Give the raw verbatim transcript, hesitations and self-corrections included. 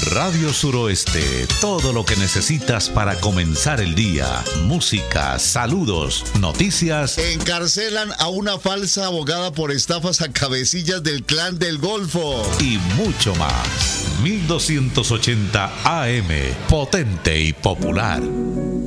Radio Suroeste, todo lo que necesitas para comenzar el día. Música, saludos, noticias. Encarcelan a una falsa abogada por estafas a cabecillas del Clan del Golfo. Y mucho más. mil doscientos ochenta A M, potente y popular.